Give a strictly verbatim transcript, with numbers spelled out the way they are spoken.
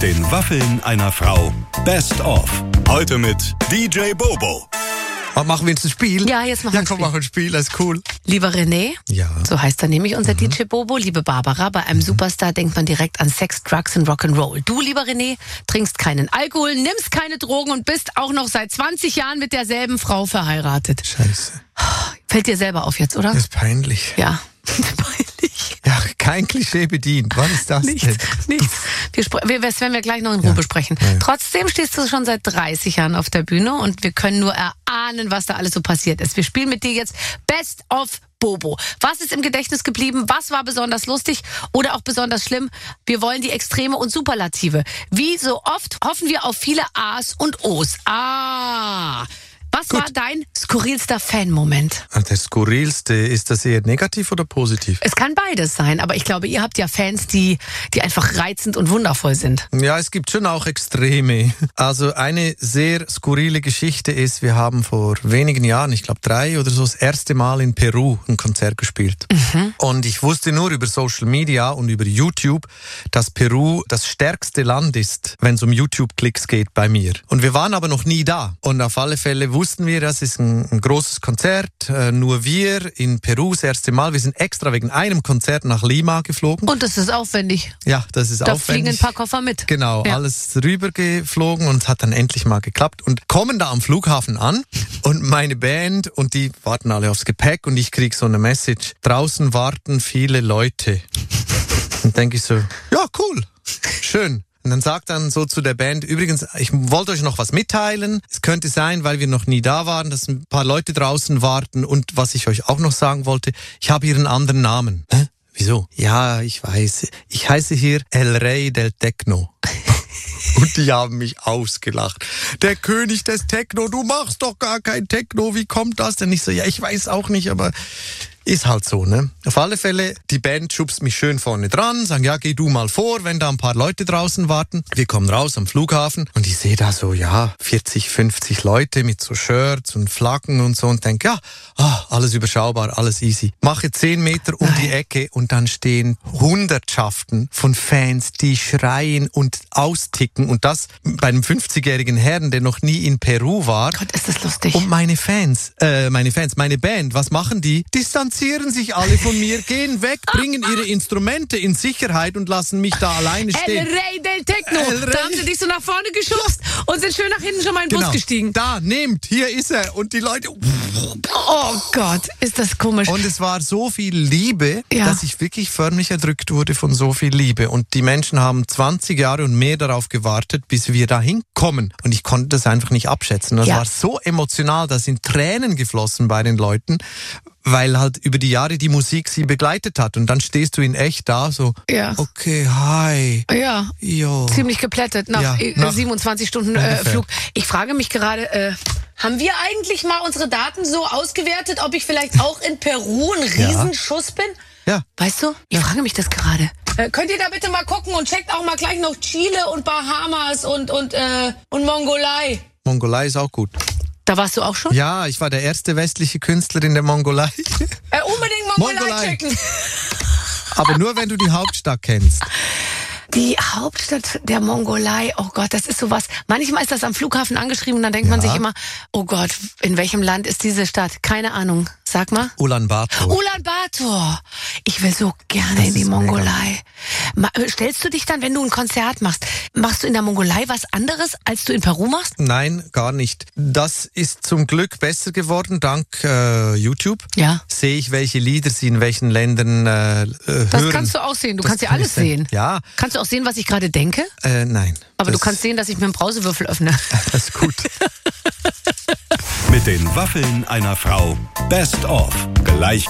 Mit den Waffeln einer Frau. Best of. Heute mit D J Bobo. Aber machen wir jetzt ein Spiel? Ja, jetzt machen wir ja, ein komm, Spiel. machen ein Spiel, das ist cool. Lieber René, Ja. so heißt er nämlich, unser Mhm. D J Bobo. Liebe Barbara, bei einem Superstar denkt man direkt an Sex, Drugs und Rock'n'Roll. Du, lieber René, trinkst keinen Alkohol, nimmst keine Drogen und bist auch noch seit zwanzig Jahren mit derselben Frau verheiratet. Scheiße. Fällt dir selber auf jetzt, oder? Das ist peinlich. Ja, peinlich. Ja, kein Klischee bedient. Was ist das Nichts, denn? nichts. Wir, spre- wir, das werden wir gleich noch in Ruhe Ja. besprechen. Ja, ja. Trotzdem stehst du schon seit dreißig Jahren auf der Bühne und wir können nur erahnen, was da alles so passiert ist. Wir spielen mit dir jetzt Best of Bobo. Was ist im Gedächtnis geblieben? Was war besonders lustig oder auch besonders schlimm? Wir wollen die Extreme und Superlative. Wie so oft hoffen wir auf viele A's und O's. Ah! Was Gut. war dein skurrilster Fan-Moment? Ah, der skurrilste, ist das eher negativ oder positiv? Es kann beides sein, aber ich glaube, ihr habt ja Fans, die, die einfach reizend und wundervoll sind. Ja, es gibt schon auch Extreme. Also eine sehr skurrile Geschichte ist, wir haben vor wenigen Jahren, ich glaube drei oder so, das erste Mal in Peru ein Konzert gespielt. Mhm. Und ich wusste nur über Social Media und über YouTube, dass Peru das stärkste Land ist, wenn es um YouTube-Klicks geht bei mir. Und wir waren aber noch nie da. Und auf alle Fälle wussten wir, das ist ein, ein großes Konzert, äh, nur wir in Peru das erste Mal. Wir sind extra wegen einem Konzert nach Lima geflogen. Und das ist aufwendig. Ja, das ist Da aufwendig. fliegen ein paar Koffer mit. Genau, Ja. alles rübergeflogen und es hat dann endlich mal geklappt und kommen da am Flughafen an und meine Band und die warten alle aufs Gepäck und ich krieg so eine Message, draußen warten viele Leute. Und denke ich so, ja cool, schön. Und dann sagt dann so zu der Band, übrigens, ich wollte euch noch was mitteilen. Es könnte sein, weil wir noch nie da waren, dass ein paar Leute draußen warten. Und was ich euch auch noch sagen wollte, ich habe hier einen anderen Namen. Hä? Wieso? Ja, ich weiß. Ich heiße hier El Rey del Techno. Und die haben mich ausgelacht. Der König des Techno, du machst doch gar kein Techno, wie kommt das denn? Ich so, ja, ich weiß auch nicht, aber ist halt so, ne? Auf alle Fälle, die Band schubst mich schön vorne dran, sagen, ja, geh du mal vor, wenn da ein paar Leute draußen warten. Wir kommen raus am Flughafen und ich sehe da so, ja, vierzig, fünfzig Leute mit so Shirts und Flaggen und so und denke, ja, ah, alles überschaubar, alles easy. Mache zehn Meter um die Ecke und dann stehen Hundertschaften von Fans, die schreien und austicken und das bei einem fünfzigjährigen Herrn, der noch nie in Peru war. Gott, ist das lustig. Und meine Fans, äh, meine Fans, meine Band, was machen die? Distanzieren sich alle von mir, gehen weg, bringen ihre Instrumente in Sicherheit und lassen mich da alleine El stehen. Rey del Techno. El Rey. Da haben sie dich so nach vorne geschubst und sind schön nach hinten schon mal in den Bus gestiegen. Da, nehmt, hier ist er. Und die Leute... Oh Gott, ist das komisch. Und es war so viel Liebe, Ja. dass ich wirklich förmlich erdrückt wurde von so viel Liebe. Und die Menschen haben zwanzig Jahre und mehr darauf gewartet, bis wir dahin kommen. Und ich konnte das einfach nicht abschätzen. Das Ja. war so emotional, da sind Tränen geflossen bei den Leuten, weil halt über die Jahre die Musik sie begleitet hat. Und dann stehst du in echt da, so, Ja. okay, hi, Ja, jo. ziemlich geplättet nach, Ja, äh, nach- siebenundzwanzig Stunden äh, ungefähr. Flug. Ich frage mich gerade, äh, haben wir eigentlich mal unsere Daten so ausgewertet, ob ich vielleicht auch in Peru ein Ja. Riesenschuss bin? Ja. Weißt du? Ich frage mich das gerade. Äh, könnt ihr da bitte mal gucken und checkt auch mal gleich noch Chile und Bahamas und, und, äh, und Mongolei. Mongolei ist auch gut. Da warst du auch schon? Ja, ich war der erste westliche Künstler in der Mongolei. Äh, unbedingt Mongolei, Mongolei. checken. Aber nur, wenn du die Hauptstadt kennst. Die Hauptstadt der Mongolei, oh Gott, das ist sowas. Manchmal ist das am Flughafen angeschrieben und dann denkt man Ja. sich immer, oh Gott, in welchem Land ist diese Stadt? Keine Ahnung. Sag mal. Ulaanbaatar. Ulaanbaatar. Ich will so gerne Das in die ist Mongolei. Ma- Stellst du dich dann, wenn du ein Konzert machst, machst du in der Mongolei was anderes, als du in Peru machst? Nein, gar nicht. Das ist zum Glück besser geworden, dank äh, YouTube. Ja. Sehe ich, welche Lieder sie in welchen Ländern äh, hören. Das kannst du auch sehen. Du Das kannst ja kann alles ich sehen. sehen. Ja. Kannst du auch sehen, was ich gerade denke? Äh, nein. Aber das, du kannst sehen, dass ich mir einen Brausewürfel öffne. Das ist gut. Mit den Waffeln einer Frau. Best of. Gleich